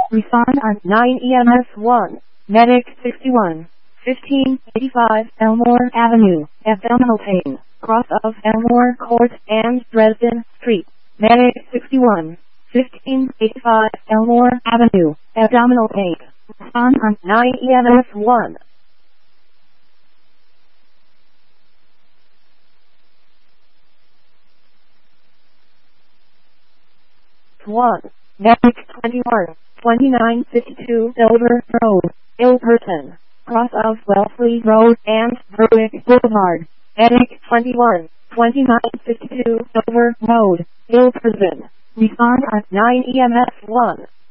Respond on 9 EMS 1. Medic 61. 1585 Elmore Avenue, abdominal pain, cross of Elmore Court and Dresden Street. Medic 61. 1585 Elmore Avenue, abdominal pain. Respond on 9 EMS 1. 1. Medic 21. 2952 Silver Road, Ilperton, cross of Wellesley Road and Berwick Boulevard. Medic 21. 2952 Silver Road, Ilperton. Respond on 9 EMS 1.